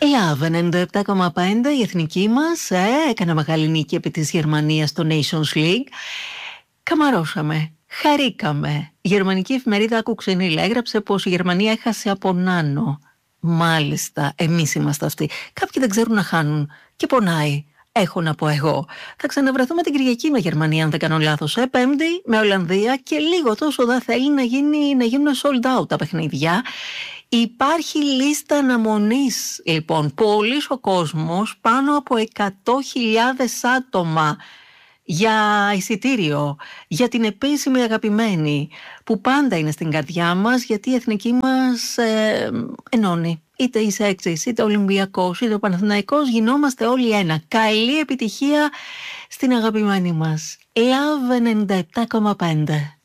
Love 97,5, η εθνική μας έκανε μεγάλη νίκη επί της Γερμανίας στο Nations League. Καμαρώσαμε, χαρήκαμε. Η γερμανική εφημερίδα Κουξενίλ έγραψε πως η Γερμανία έχασε από Νάνο. Μάλιστα, εμείς είμαστε αυτοί. Κάποιοι δεν ξέρουν να χάνουν και πονάει. Έχω να πω εγώ. Θα ξαναβρεθούμε την Κυριακή με Γερμανία, αν δεν κάνω λάθος. Πέμπτη με Ολλανδία και λίγο τόσο δεν θέλει να γίνουν sold out τα παιχνίδια. Υπάρχει λίστα αναμονής, λοιπόν. Πολύς ο κόσμος, πάνω από 100.000 άτομα για εισιτήριο, για την επίσημη αγαπημένη, που πάντα είναι στην καρδιά μας, γιατί η εθνική μας ενώνει. Είτε είσαι έξις, είτε Ολυμπιακός, είτε ο Παναθηναϊκός, γινόμαστε όλοι ένα. Καλή επιτυχία στην αγαπημένη μας. Love 97,5.